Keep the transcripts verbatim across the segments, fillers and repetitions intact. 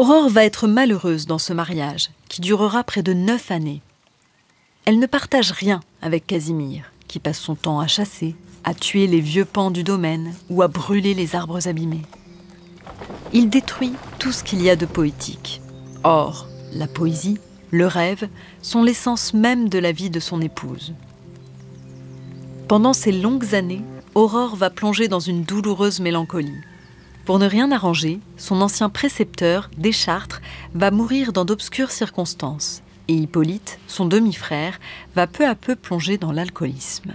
Aurore va être malheureuse dans ce mariage, qui durera près de neuf années. Elle ne partage rien avec Casimir, qui passe son temps à chasser, à tuer les vieux pans du domaine ou à brûler les arbres abîmés. Il détruit tout ce qu'il y a de poétique. Or, la poésie, le rêve, sont l'essence même de la vie de son épouse. Pendant ces longues années, Aurore va plonger dans une douloureuse mélancolie. Pour ne rien arranger, son ancien précepteur, Deschartres, va mourir dans d'obscures circonstances. Et Hippolyte, son demi-frère, va peu à peu plonger dans l'alcoolisme.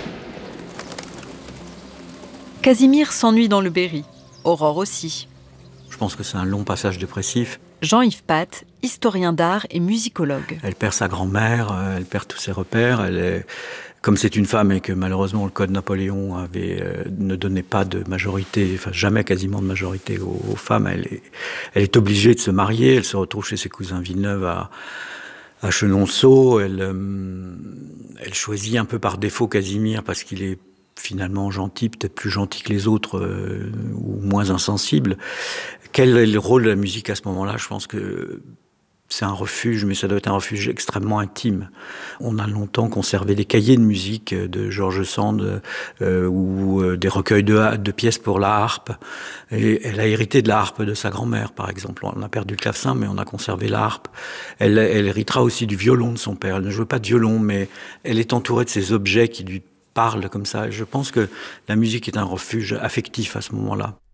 Casimir s'ennuie dans le Berry, Aurore aussi. Je pense que c'est un long passage dépressif. Jean-Yves Path, historien d'art et musicologue. Elle perd sa grand-mère, elle perd tous ses repères. Elle est, comme c'est une femme et que malheureusement le code Napoléon avait, euh, ne donnait pas de majorité, enfin jamais quasiment de majorité aux, aux femmes, elle est, elle est obligée de se marier. Elle se retrouve chez ses cousins Villeneuve à, à Chenonceau. Elle, euh, elle choisit un peu par défaut Casimir parce qu'il est finalement gentil, peut-être plus gentil que les autres euh, ou moins insensible. Quel est le rôle de la musique à ce moment-là? Je pense que c'est un refuge, mais ça doit être un refuge extrêmement intime. On a longtemps conservé des cahiers de musique de George Sand euh, ou euh, des recueils de, de pièces pour la harpe. Et elle a hérité de la harpe de sa grand-mère, par exemple. On a perdu le clavecin, mais on a conservé la harpe. Elle, elle héritera aussi du violon de son père. Elle ne jouait pas de violon, mais elle est entourée de ces objets qui lui parle comme ça. Je pense que la musique est un refuge affectif à ce moment-là.